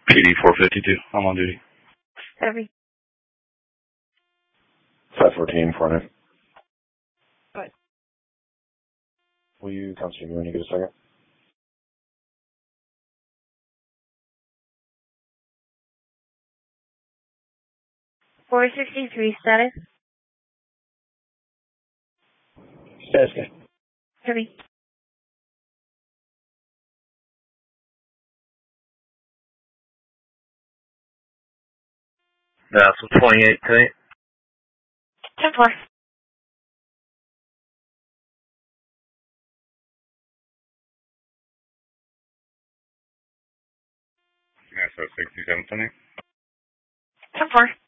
PD 452. I'm on duty. Heavy. 514, front end. What? Will you come see me when you get a second? .463 status. Status good. Heavy. That's 28 today. 10-4. Yeah, so 67 something. 10-4.